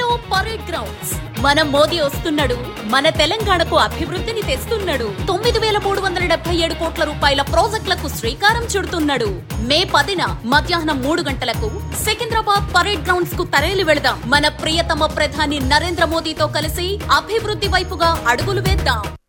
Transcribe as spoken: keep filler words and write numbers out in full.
చలో parade grounds. మన మోదీ వస్తున్నాడు, మన తెలంగాణకు అభివృద్ధిని తెస్తున్నాడు. తొమ్మిది వేల మూడు వందల డెబ్బై ఏడు కోట్ల రూపాయల ప్రాజెక్టులకు శ్రీకారం చుడుతున్నాడు. మే పదిన మధ్యాహ్నం మూడు గంటలకు సికింద్రాబాద్ పరేడ్ గ్రౌండ్స్ కు తరలి వెళదాం. మన ప్రియతమ ప్రధాని నరేంద్ర మోదీతో కలిసి అభివృద్ధి వైపుగా అడుగులు వేద్దాం.